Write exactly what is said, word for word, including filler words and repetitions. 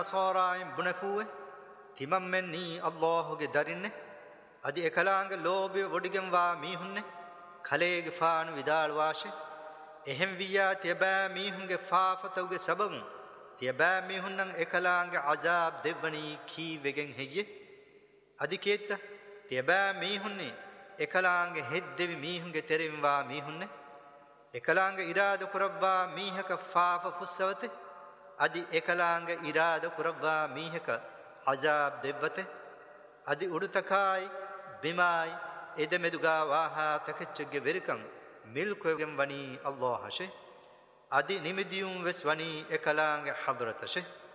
සෝරායින් බුනෆුවේ තිමම්මෙන්නී අල්ලාහුගේ දරින්නේ අදි එකලාංග ලෝභය වඩිගෙන් වා මීහුන්නේ කලේගේ ෆානු විදාල් වාෂේ එහෙම් වියා තියබෑ මීහුන්ගේ ෆාෆතවගේ සබම් තියබෑ මීහුන්නන් එකලාංග අජාබ් දෙවණී කී වෙගෙන් හෙయ్యේ අදි කේත්ත තියබෑ මීහුන්නේ එකලාංග හෙද්දෙවි මීහුන්ගේ තෙරින් වා මීහුන්නේ එකලාංග ඉරාද කුරබ්බා මීහක ෆාෆ ෆුස්සවතේ අදි එකලාංග ඉරාද කුරබ්බා මීහක අජාබ් දෙවතේ අදි උඩුතකායි බිමායි එදෙමෙදුගා වාහා තකච්චගේ වෙරිකම් මිල්කෙන් වනී අල්ලාහ් හෂේ අදි නිමිදියුම් වෙස් වනී එකලාංග හදරතෂේ